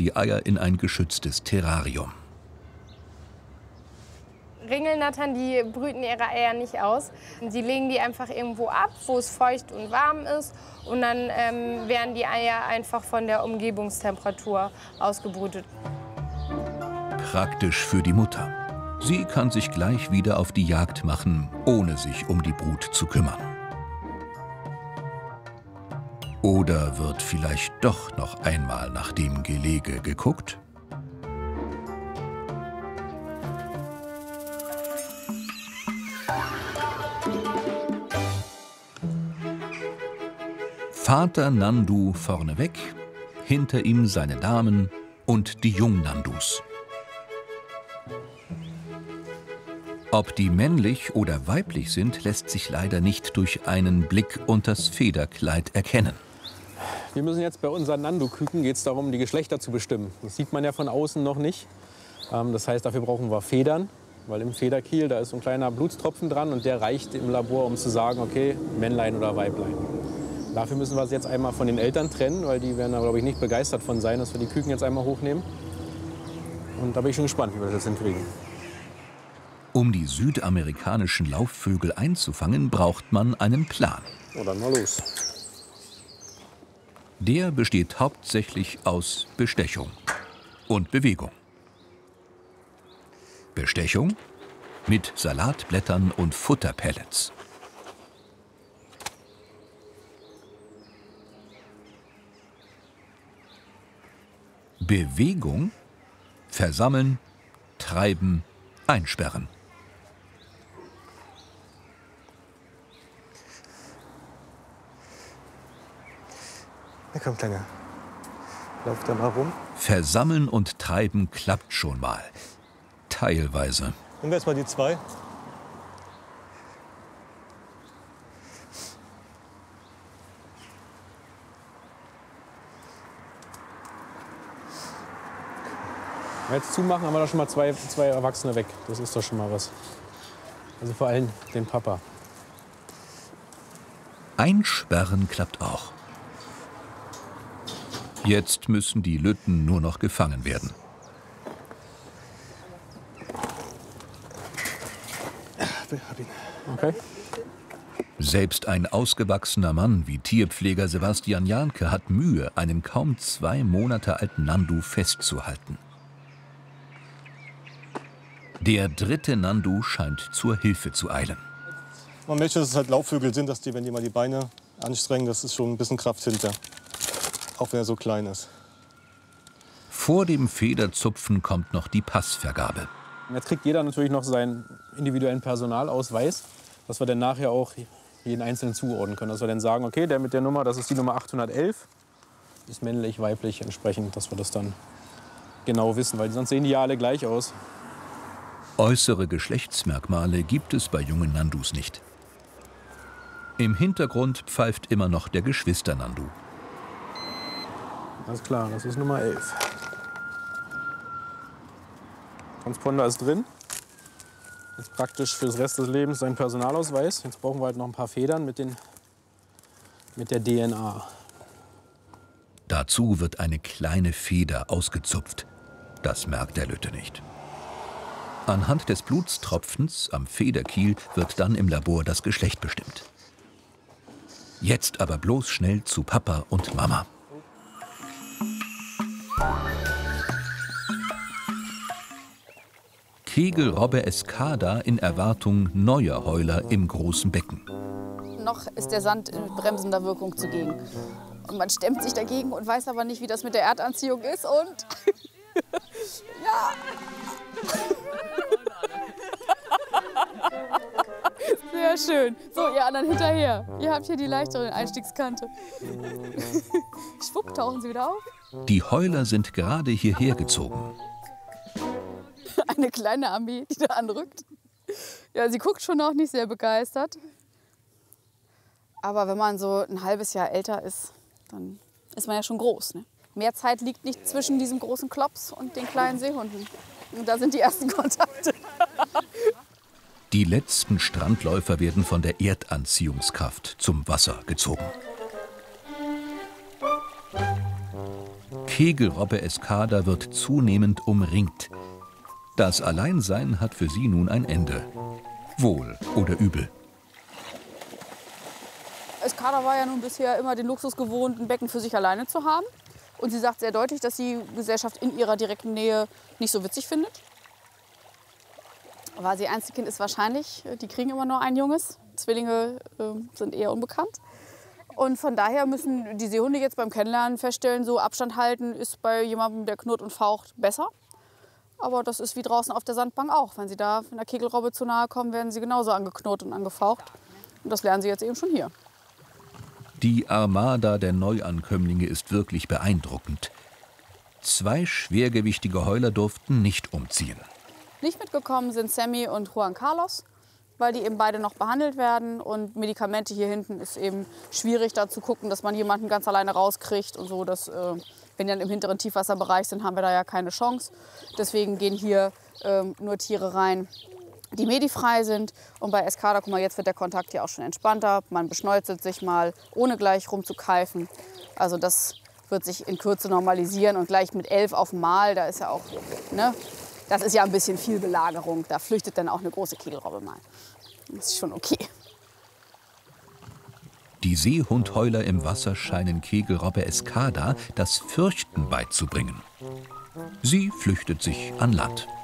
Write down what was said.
die Eier in ein geschütztes Terrarium. Ringelnattern, die brüten ihre Eier nicht aus. Die legen die einfach irgendwo ab, wo es feucht und warm ist. Und dann werden die Eier einfach von der Umgebungstemperatur ausgebrütet. Praktisch für die Mutter. Sie kann sich gleich wieder auf die Jagd machen, ohne sich um die Brut zu kümmern. Oder wird vielleicht doch noch einmal nach dem Gelege geguckt? Vater Nandu vorneweg, hinter ihm seine Damen und die Jungnandus. Ob die männlich oder weiblich sind, lässt sich leider nicht durch einen Blick unters Federkleid erkennen. Wir müssen jetzt bei unseren Nandu-Küken, geht es darum, die Geschlechter zu bestimmen. Das sieht man ja von außen noch nicht. Das heißt, dafür brauchen wir Federn, weil im Federkiel, da ist so ein kleiner Blutstropfen dran und der reicht im Labor, um zu sagen, okay, Männlein oder Weiblein. Dafür müssen wir sie jetzt einmal von den Eltern trennen, weil die werden da, glaube ich, nicht begeistert von sein, dass wir die Küken jetzt einmal hochnehmen. Und da bin ich schon gespannt, wie wir das jetzt hinkriegen. Um die südamerikanischen Laufvögel einzufangen, braucht man einen Plan. Oh, dann mal los. Der besteht hauptsächlich aus Bestechung und Bewegung. Bestechung mit Salatblättern und Futterpellets. Bewegung, versammeln, treiben, einsperren. Na komm, Kleiner. Lauf da mal rum. Versammeln und treiben klappt schon mal. Teilweise. Nehmen wir jetzt mal die 2. Wenn wir jetzt zumachen, haben wir da schon mal zwei Erwachsene weg. Das ist doch schon mal was. Also vor allem den Papa. Einsperren klappt auch. Jetzt müssen die Lütten nur noch gefangen werden. Okay. Selbst ein ausgewachsener Mann wie Tierpfleger Sebastian Jahnke hat Mühe, einen kaum 2 Monate alten Nandu festzuhalten. Der dritte Nandu scheint zur Hilfe zu eilen. Man merkt schon, dass es halt Laubvögel sind, dass die, wenn die mal die Beine anstrengen, das ist schon ein bisschen Kraft hinter. Auch wenn er so klein ist. Vor dem Federzupfen kommt noch die Passvergabe. Jetzt kriegt jeder natürlich noch seinen individuellen Personalausweis, dass wir dann nachher auch jeden Einzelnen zuordnen können. Dass wir dann sagen, okay, der mit der Nummer, das ist die Nummer 811, ist männlich, weiblich entsprechend, dass wir das dann genau wissen, weil sonst sehen die ja alle gleich aus. Äußere Geschlechtsmerkmale gibt es bei jungen Nandus nicht. Im Hintergrund pfeift immer noch der Geschwister-Nandu. Alles klar, das ist Nummer 11. Transponder ist drin. Jetzt praktisch für den Rest des Lebens sein Personalausweis. Jetzt brauchen wir halt noch ein paar Federn mit der DNA. Dazu wird eine kleine Feder ausgezupft. Das merkt der Lütte nicht. Anhand des Blutstropfens am Federkiel wird dann im Labor das Geschlecht bestimmt. Jetzt aber bloß schnell zu Papa und Mama. Kegelrobbe Escada in Erwartung neuer Heuler im großen Becken. Noch ist der Sand in bremsender Wirkung zugegen. Und man stemmt sich dagegen und weiß aber nicht, wie das mit der Erdanziehung ist. Und ja. Sehr schön. So, ihr anderen hinterher. Ihr habt hier die leichtere Einstiegskante. Schwupp, tauchen sie wieder auf. Die Heuler sind gerade hierher gezogen. Eine kleine Armee, die da anrückt. Ja, sie guckt schon auch nicht sehr begeistert. Aber wenn man so ein halbes Jahr älter ist, dann ist man ja schon groß. Ne? Mehr Zeit liegt nicht zwischen diesem großen Klops und den kleinen Seehunden. Und da sind die ersten Kontakte. Die letzten Strandläufer werden von der Erdanziehungskraft zum Wasser gezogen. Kegelrobbe Escada wird zunehmend umringt. Das Alleinsein hat für sie nun ein Ende. Wohl oder übel. Escada war ja nun bisher immer den Luxus gewohnt, ein Becken für sich alleine zu haben. Und sie sagt sehr deutlich, dass sie Gesellschaft in ihrer direkten Nähe nicht so witzig findet. Weil sie Einzelkind ist wahrscheinlich, die kriegen immer nur ein Junges. Zwillinge sind eher unbekannt. Und von daher müssen die Seehunde jetzt beim Kennenlernen feststellen, so Abstand halten ist bei jemandem, der knurrt und faucht, besser. Aber das ist wie draußen auf der Sandbank auch. Wenn sie da einer Kegelrobbe zu nahe kommen, werden sie genauso angeknurrt und angefaucht. Und das lernen sie jetzt eben schon hier. Die Armada der Neuankömmlinge ist wirklich beeindruckend. 2 schwergewichtige Heuler durften nicht umziehen. Nicht mitgekommen sind Sammy und Juan Carlos, weil die eben beide noch behandelt werden. Und Medikamente hier hinten ist eben schwierig, da zu gucken, dass man jemanden ganz alleine rauskriegt und so. Dass, wenn die dann im hinteren Tiefwasserbereich sind, haben wir da ja keine Chance. Deswegen gehen hier nur Tiere rein, die medifrei sind. Und bei Escada, guck mal, jetzt wird der Kontakt hier auch schon entspannter. Man beschneuzelt sich mal, ohne gleich rumzukeifen. Also das wird sich in Kürze normalisieren. Und gleich mit 11 auf Mal, da ist ja auch, ne, das ist ja ein bisschen viel Belagerung. Da flüchtet dann auch eine große Kegelrobbe mal. Das ist schon okay. Die Seehundheuler im Wasser scheinen Kegelrobbe Escada das Fürchten beizubringen. Sie flüchtet sich an Land.